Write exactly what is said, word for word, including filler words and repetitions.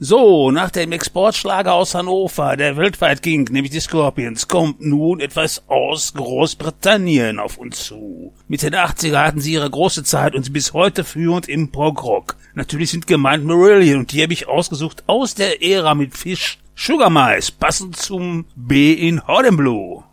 So, nach dem Exportschlager aus Hannover, der weltweit ging, nämlich die Scorpions, kommt nun etwas aus Großbritannien auf uns zu. Mitte der achtziger hatten sie ihre große Zeit und sind bis heute führend im Prog-Rock. Natürlich sind gemeint Marillion und die habe ich ausgesucht aus der Ära mit Fish, Sugar Mais, passend zum B in Hot and Blue.